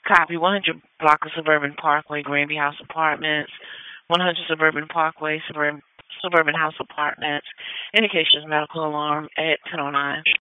Copy 100 block of Suburban Parkway, Granby House Apartments, 100 Suburban Parkway, Suburban House Apartments. Indications medical alarm at 10:09.